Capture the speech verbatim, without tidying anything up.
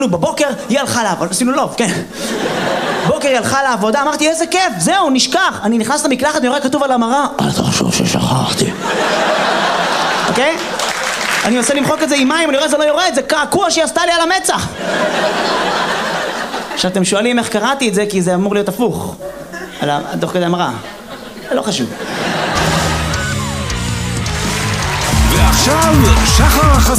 בבוקר היא הלכה לעבוד, עשינו לוב, כן. בוקר היא הלכה לעבודה, אמרתי איזה כיף, זהו, נשכח. אני נכנס למקלחת ואני רואה כתוב על המראה, אל תחשוב ששכחתי. אוקיי? אני עושה למחוק את זה עם מים, אני רואה זה לא יורד, זה קעקוע שהיא עשתה לי על המצח. עכשיו אתם שואלים איך קראתי את זה, כי זה אמור להיות הפוך. על הדוח כדי המראה. לא חשוב. ועכשיו שחר החסון.